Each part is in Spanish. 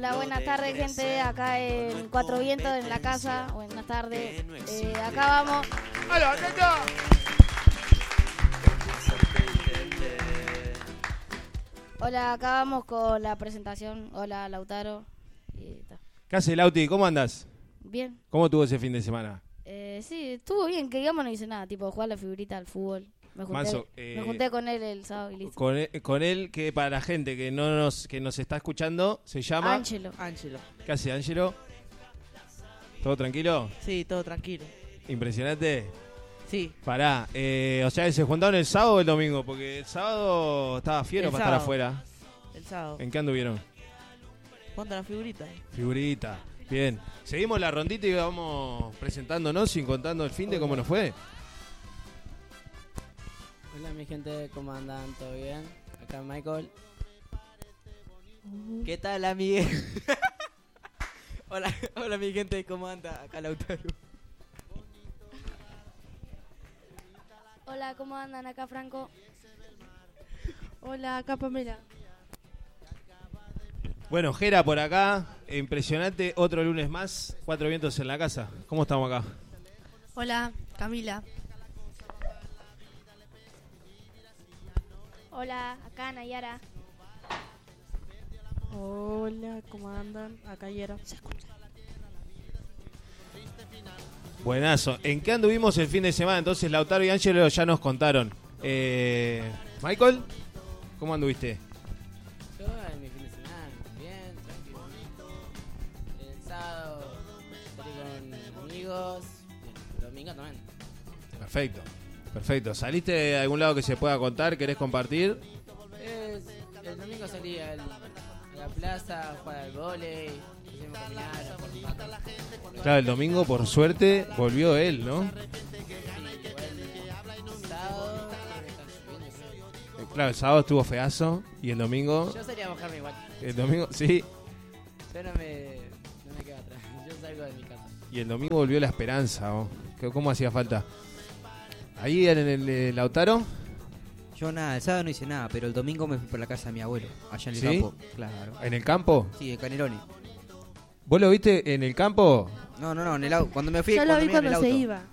Hola, buenas tardes, gente. Acá en Cuatro Vientos, en la casa. Buenas tardes. Acá vamos. ¡Hola, neta! Hola, acá vamos con la presentación. Hola, Lautaro. ¿Qué hace, Lauti? ¿Cómo andas? Bien. ¿Cómo estuvo ese fin de semana? Sí, estuvo bien. Que digamos no hice nada. Tipo, jugar la figurita al fútbol. Me junté con él el sábado y listo. Con él, que para la gente que nos está escuchando, se llama... Ángelo. ¿Qué hace, Ángelo? ¿Todo tranquilo? Sí, todo tranquilo. ¿Impresionante? Sí. Pará, o sea, ¿se juntaron el sábado o el domingo? Porque el sábado estaba fiero El para sábado. estar afuera. El sábado. ¿En qué anduvieron? Ponte la figurita. Figurita. Bien. Seguimos la rondita y vamos presentándonos y contando el fin de cómo nos fue. Hola mi gente, ¿cómo andan? ¿Todo bien? Acá Michael. ¿Qué tal, amigue? hola mi gente, ¿cómo anda? Acá Lautaro. Hola, ¿cómo andan? Acá Franco. Hola, acá Pamela. Bueno, Jera por acá, impresionante, otro lunes más, Cuatro Vientos en la casa. ¿Cómo estamos acá? Hola, Camila. Hola, acá Nayara. Hola, ¿cómo andan? Acá Yera. Se escucha. Buenazo. ¿En qué anduvimos el fin de semana? Entonces Lautaro y Ángelo ya nos contaron. Michael, ¿cómo anduviste? Yo en mi fin de semana, bien, tranquilo, bonito. El sábado salí con amigos. El domingo también. Perfecto. ¿Saliste de algún lado que se pueda contar? ¿Querés compartir? El domingo salí a la plaza a jugar al vóley. Hicimos caminar, a jugar un rato. Claro, el domingo por suerte volvió él, ¿no? Claro, el sábado estuvo feazo y el domingo... Yo salí a bajarme igual. El domingo, sí. Yo no me quedo atrás. Yo salgo de mi casa. Y el domingo volvió la esperanza, ¿oh? ¿Cómo hacía falta? Ahí en el Lautaro. Yo nada, el sábado no hice nada, pero el domingo me fui por la casa de mi abuelo, allá en el ¿Sí? campo. Claro. ¿En el campo? Sí, de Caneroni. ¿Vos lo viste en el campo? No, en el auto. Cuando me fui, Yo lo vi me iba en el cuando se auto. iba.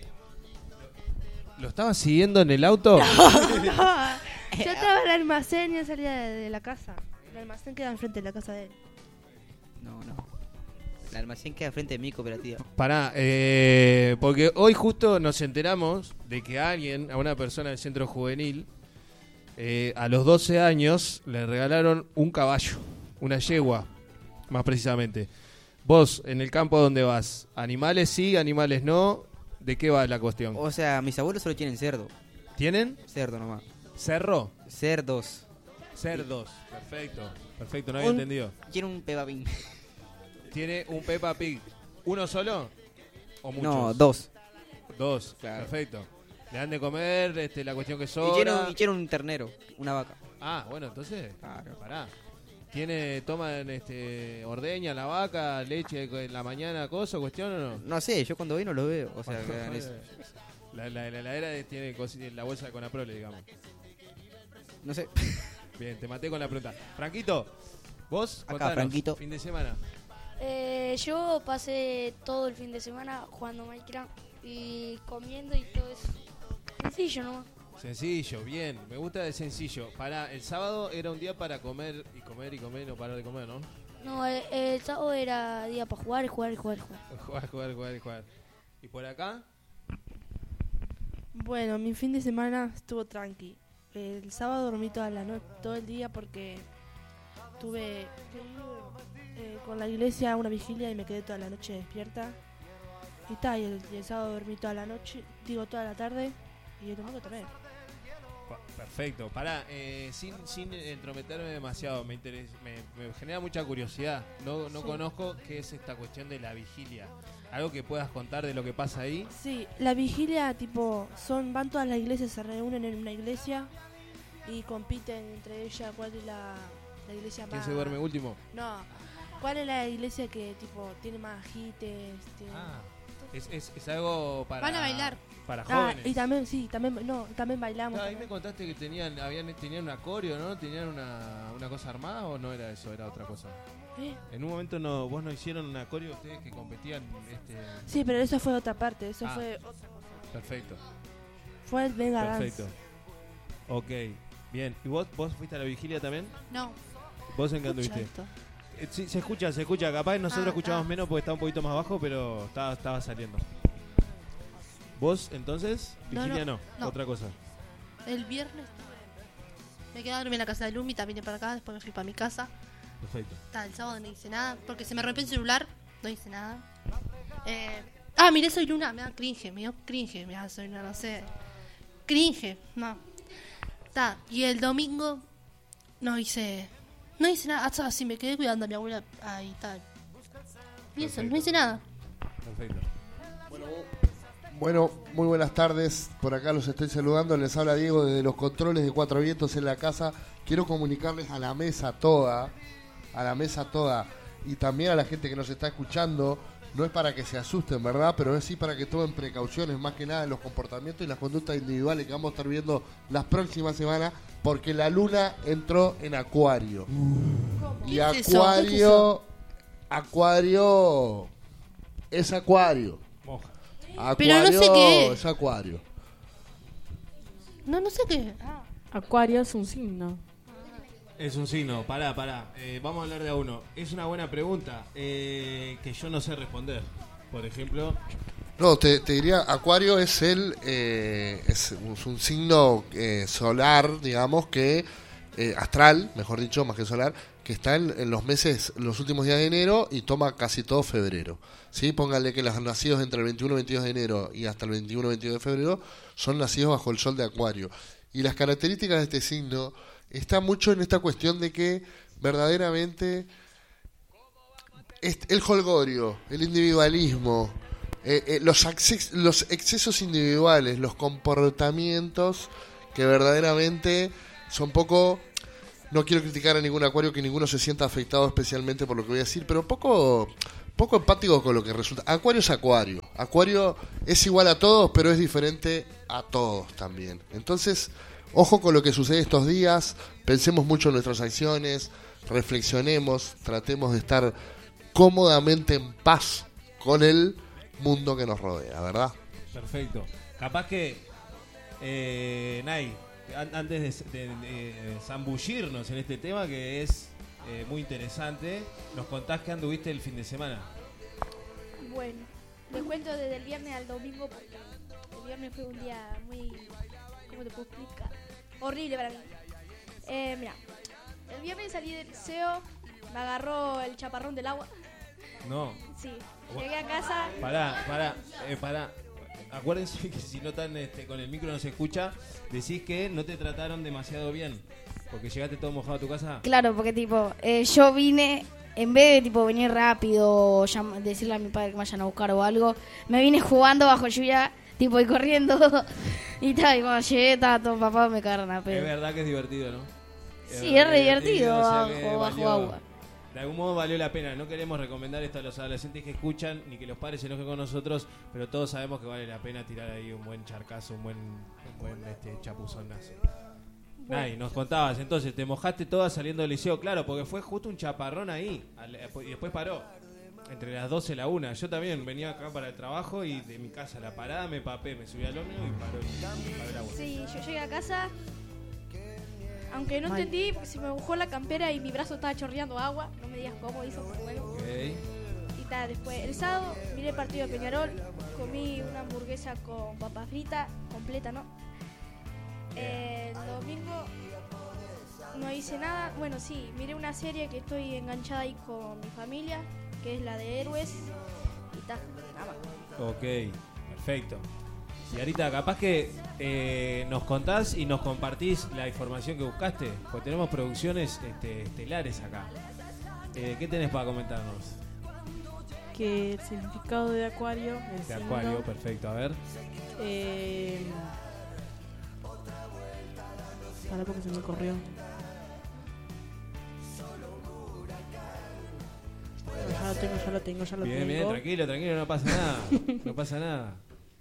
¿Lo estabas siguiendo en el auto? Yo estaba en el almacén y él salía de la casa. El almacén queda enfrente de la casa de él. No. El almacén queda frente de mi cooperativa. Pará, porque hoy justo nos enteramos de que a una persona del centro juvenil, a los 12 años le regalaron un caballo, una yegua, más precisamente. Vos, en el campo, ¿dónde vas? ¿Animales sí, animales no? ¿De qué va la cuestión? O sea, mis abuelos solo tienen cerdo. ¿Tienen? Cerdo nomás. ¿Cerro? Cerdos. Cerdos, perfecto, no había entendido. Quiero un Peppa Pig. ¿Tiene un Peppa Pig? ¿Uno solo? ¿O muchos? No, dos. Dos, Claro. perfecto. Le dan de comer, la cuestión que sobra. Y quiero un ternero, una vaca. Ah, bueno, entonces, Claro. pará. ¿Toman ordeña la vaca, leche en la mañana, cosa, cuestión o no? No sé, yo cuando voy no lo veo. O sea, que hagan eso. La heladera tiene la bolsa de Conaprole, digamos. No sé. Bien, te maté con la pregunta. Franquito, vos, Acá, contanos, Franquito. fin de semana. Yo pasé todo el fin de semana jugando Minecraft y comiendo y todo eso. Sencillo nomás. Sencillo, bien, me gusta de sencillo. El sábado era un día para comer y no parar de comer, ¿no? No, el sábado era día para jugar. Jugar. ¿Y por acá? Bueno, mi fin de semana estuvo tranqui. El sábado dormí todo el día porque tuve con la iglesia una vigilia y me quedé toda la noche despierta. Y el sábado dormí toda la noche, toda la tarde, y el domingo también. Perfecto, sin entrometerme demasiado, me genera mucha curiosidad. No Sí. conozco qué es esta cuestión de la vigilia. ¿Algo que puedas contar de lo que pasa ahí? Sí, la vigilia, van todas las iglesias, se reúnen en una iglesia y compiten entre ellas cuál es la iglesia ¿Quién más... se duerme último? No, ¿cuál es la iglesia que tiene más ajites? Es algo para... Van a bailar. Para Ah, jóvenes. y también, sí, también bailamos. Ahí me contaste que tenían un acorio, ¿no? ¿Tenían una cosa armada o no era eso? Era otra cosa. En un momento vos no hicieron un acorio ustedes que competían. Sí, pero eso fue otra parte, eso Ah. fue Perfecto. el Venga Dance. Perfecto. Ok, bien. ¿Y vos fuiste a la vigilia también? No. ¿Vos en qué anduviste? Esto. Sí, se escucha. Capaz nosotros Ah, escuchamos está. menos porque está un poquito más bajo, pero estaba saliendo. ¿Vos entonces? No, Vigilia no. otra cosa. El viernes me quedé a dormir en la casa de Lumi, también para acá, después me fui para mi casa. Perfecto. El sábado no hice nada, porque se me rompió el celular, no hice nada. Miré Soy Luna, me da cringe, me da Soy Luna, no sé. Cringe, no. Y el domingo no hice nada, hasta así me quedé cuidando a mi abuela ahí tal. Y eso, no hice nada. Perfecto. Bueno, muy buenas tardes. Por acá los estoy saludando. Les habla Diego desde los controles de Cuatro Vientos en la casa. Quiero comunicarles a la mesa toda, y también a la gente que nos está escuchando. No es para que se asusten, ¿verdad? Pero es sí para que tomen precauciones, más que nada en los comportamientos y las conductas individuales que vamos a estar viendo las próximas semanas, porque la luna entró en Acuario. Y ¿Qué es eso? Acuario es Acuario. Moja. Pero no sé qué es. Es Acuario. No sé qué. Acuario es un signo. Es un signo, pará. Vamos a hablar de a uno. Es una buena pregunta que yo no sé responder. Por ejemplo, No, te diría, Acuario es es un signo solar, digamos, que astral, mejor dicho, más que solar, que está en los meses, los últimos días de enero y toma casi todo febrero. ¿Sí? Póngale que los nacidos entre el 21 y 22 de enero y hasta el 21 y 22 de febrero son nacidos bajo el sol de Acuario. Y las características de este signo están mucho en esta cuestión de que verdaderamente el jolgorio, el individualismo, los excesos individuales, los comportamientos que verdaderamente son poco... No quiero criticar a ningún acuario, que ninguno se sienta afectado especialmente por lo que voy a decir, pero poco empático con lo que resulta. Acuario es Acuario. Acuario es igual a todos, pero es diferente a todos también. Entonces, ojo con lo que sucede estos días, pensemos mucho en nuestras acciones, reflexionemos, tratemos de estar cómodamente en paz con el mundo que nos rodea, ¿verdad? perfecto. Capaz que, Nay, antes de zambullirnos en este tema que es muy interesante, nos contás que anduviste el fin de semana. Bueno, les cuento desde el viernes al domingo porque el viernes fue un día muy... ¿Cómo te puedo explicar? Horrible para mí. Mira, el viernes salí del liceo, me agarró el chaparrón del agua. No. Sí, llegué a casa. Pará. Acuérdense que si no están con el micro no se escucha, decís que no te trataron demasiado bien, porque llegaste todo mojado a tu casa. Claro, porque tipo, yo vine, en vez de tipo venir rápido o decirle a mi padre que me vayan a buscar o algo, me vine jugando bajo lluvia, tipo y corriendo. Y tal, y cuando llegué estaba todo papá, me cagaron a pedo. Es verdad que es divertido, ¿no? Sí, es re divertido o sea que bajo agua. De algún modo valió la pena. No queremos recomendar esto a los adolescentes que escuchan, ni que los padres se enojen con nosotros, pero todos sabemos que vale la pena tirar ahí un buen charcazo, un buen chapuzonazo. Nay, nos contabas, entonces, te mojaste toda saliendo del liceo, claro, porque fue justo un chaparrón ahí, y después paró, entre las 12 y la 1. Yo también venía acá para el trabajo y de mi casa a la parada me papé, me subí al ómnibus y paró el agua. Sí, yo llegué a casa, aunque no entendí porque se me mojó la campera y mi brazo estaba chorreando agua. No me digas cómo hizo, pero bueno. Okay. Y tal, después el sábado miré el partido de Peñarol, comí una hamburguesa con papa frita, completa, ¿no? El domingo no hice nada. Bueno, sí, miré una serie que estoy enganchada ahí con mi familia, que es la de Héroes. Y tal, nada más. Ok, perfecto. Y ahorita capaz que nos contás y nos compartís la información que buscaste, porque tenemos producciones estelares acá. ¿Qué tenés para comentarnos? Que el significado de Acuario es De Acuario, perfecto, a ver. Para porque se me corrió. Ya lo lo tengo. Bien, bien, tranquilo, no pasa nada. No pasa nada.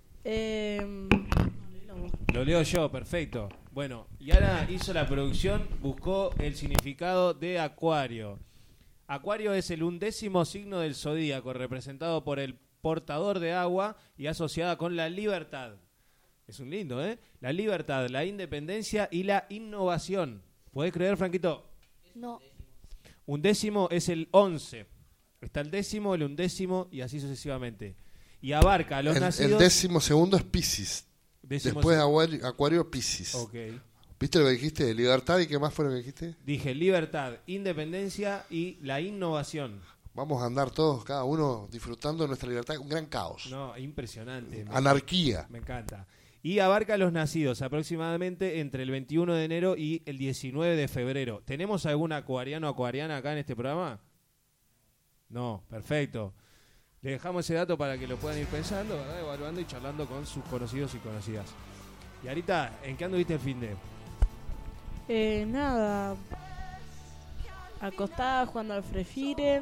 Lo leo yo, perfecto. Bueno, y ahora hizo la producción, buscó el significado de Acuario. Acuario es el 11º signo del zodíaco, representado por el portador de agua y asociada con la libertad. Es un lindo, ¿eh? La libertad, la independencia y la innovación. ¿Podés creer, Franquito? No. 11º es el 11. Está el 10º, el 11º y así sucesivamente. Y abarca a los nacidos... El 12º es Piscis. Después Acuario, Piscis. Okay. ¿Viste lo que dijiste? Libertad, ¿y qué más fue lo que dijiste? Dije libertad, independencia y la innovación. Vamos a andar todos, cada uno, disfrutando de nuestra libertad. Un gran caos. No, impresionante. Anarquía. Me encanta. Y abarca a los nacidos aproximadamente entre el 21 de enero y el 19 de febrero. ¿Tenemos algún acuariano o acuariana acá en este programa? No, perfecto. Le dejamos ese dato para que lo puedan ir pensando, ¿verdad? Evaluando y charlando con sus conocidos y conocidas. Y ahorita, ¿en qué anduviste el fin de? Nada. Acostada jugando al Free Fire.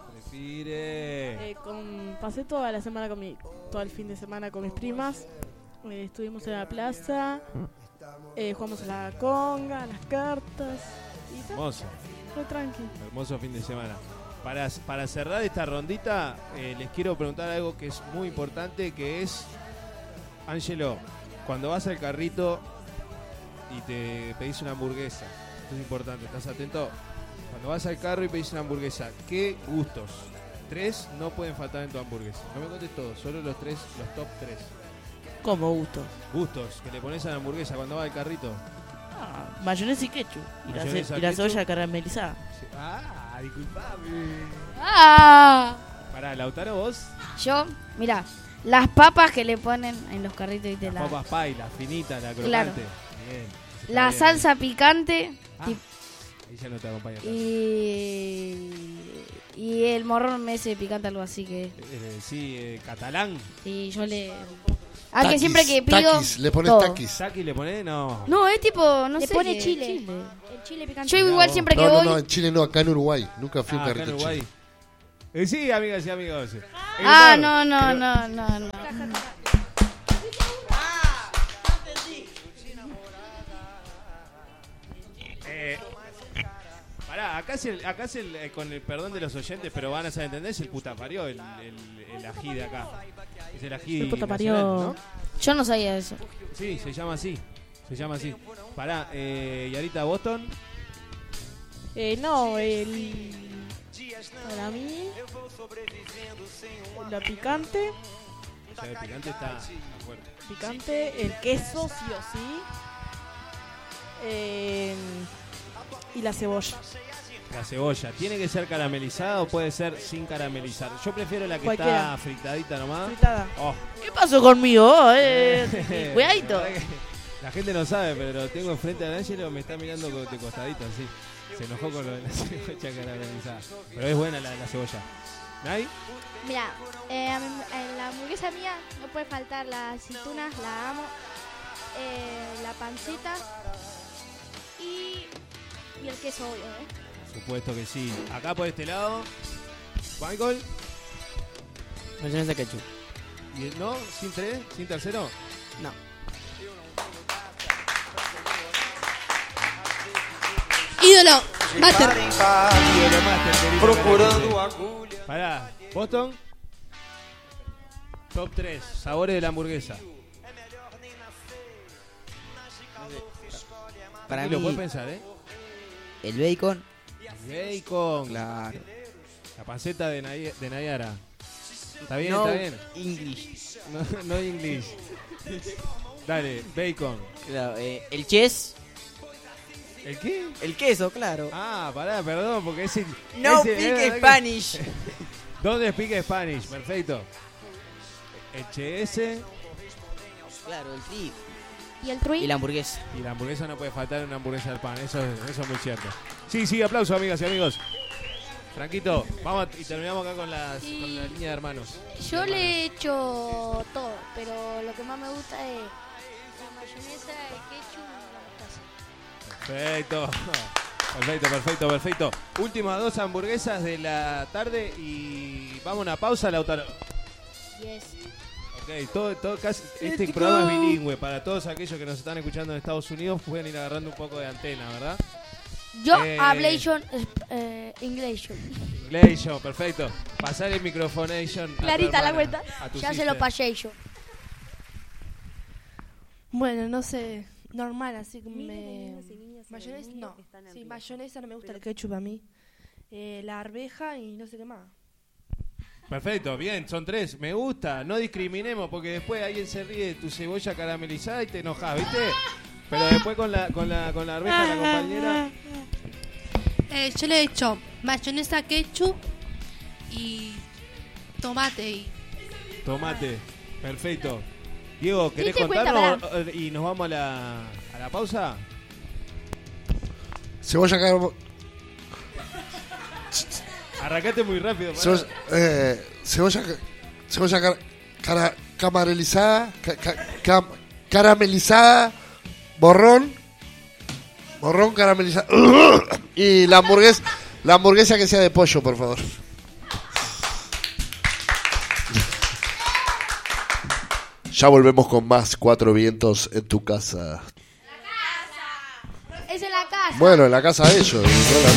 Pasé toda la semana todo el fin de semana con mis primas. Estuvimos en la plaza. Jugamos a la conga, a las cartas. Y hermoso. Fue tranquilo. Hermoso fin de semana. Para cerrar esta rondita, les quiero preguntar algo que es muy importante, que es, Ángelo, cuando vas al carrito y te pedís una hamburguesa, esto es importante, ¿estás atento? Cuando vas al carro y pedís una hamburguesa, ¿qué gustos? 3 no pueden faltar en tu hamburguesa. No me contes todo, solo los top 3. ¿Cómo gustos? Gustos que le pones a la hamburguesa cuando vas al carrito. Mayonesa y ketchup. Y la cebolla caramelizada. Sí. Disculpame. Pará, Lautaro, vos. Yo, mira, las papas que le ponen en los carritos y las papas pay, la finita, la crocante. Claro. Bien. La salsa picante. Ahí ya no te acompaña. Y el morrón ese picante, algo así que... catalán. Sí, yo le... Taquis, que siempre que pido... Taquis, le pones todo. taquis. ¿Taquis le pones? No. No, es tipo, no le sé. Le pone qué, chile. El chile picante. Yo igual siempre que voy... No, en Chile no, acá en Uruguay. Nunca fui a un Acá carrito en Uruguay. Chile. Sí, amigas y amigos. No. Pará, acá es el con el perdón de los oyentes, pero van a saber entender, es el puta parió, el ají de acá. Es el ají el puta nacional, parió. ¿no? Yo no sabía eso. Sí, se llama así. Pará, y ahorita Boston. Para mí, la picante. O sea, el picante está fuerte. Picante, el queso, sí o sí. Y la cebolla. La cebolla, ¿tiene que ser caramelizada o puede ser sin caramelizar? Yo prefiero la que Cualquiera. está fritadita nomás. Fritada. Oh. ¿Qué pasó conmigo? Cuidadito. La gente no sabe, pero lo tengo enfrente al Ángelo, me está mirando de costadito así. Se enojó con lo de la cebolla caramelizada. Pero es buena la cebolla. ¿Nay? Mira, en la hamburguesa mía no puede faltar las aceitunas, la amo. La panceta y el queso, obvio, Por supuesto que sí. Acá por este lado, Michael. Mayonesa ketchup. ¿No? ¿Sin 3? ¿Sin tercero? No. Ídolo, Master. Ídolo Master. Procurando. Pará, Boston. Top 3, sabores de la hamburguesa. Para y mí, lo puedes pensar, el bacon. El bacon. Claro. La panceta de Nayara. ¿Está bien? No ¿Está bien? English. No English. Dale, bacon. Claro, el chess. ¿El qué? El queso, claro. Pará, perdón, porque ese... No speak Spanish. ¿Dónde speak Spanish? Perfecto. El HS. Claro, el tri. ¿Y el truí? Y la hamburguesa. Y la hamburguesa no puede faltar en una hamburguesa del pan. Eso es muy cierto. Sí, aplausos, amigas y amigos. Franquito, vamos y terminamos acá con la línea de hermanos. Yo le he hecho todo, pero lo que más me gusta es la mayonesa, el ketchup y la mostaza. Perfecto. Perfecto. Últimas 2 hamburguesas de la tarde y vamos a una pausa, Lautaro. Yes. Ok, casi, este programa es bilingüe. Para todos aquellos que nos están escuchando en Estados Unidos, pueden ir agarrando un poco de antena, ¿verdad? Yo hablation English. Perfecto. Pasar el microfonation. Clarita la cuenta. Ya se lo pasé yo. Bueno, no sé, normal, así que mayonesa, no. Sí, mayonesa no me gusta el ketchup a mí. La arveja y no sé qué más. Perfecto, bien, son 3. Me gusta, no discriminemos porque después alguien se ríe de tu cebolla caramelizada y te enojas, ¿viste? Pero después con la arveja la compañera. Yo le he hecho mayonesa, ketchup y tomate. Perfecto. Diego, ¿querés contarnos y nos vamos a la pausa? Cebolla Arrancate muy rápido. Cebolla caramelizada, borrón caramelizado y la hamburguesa que sea de pollo, por favor. Ya volvemos con más Cuatro Vientos en tu casa. Es en la casa. Bueno, en la casa de ellos.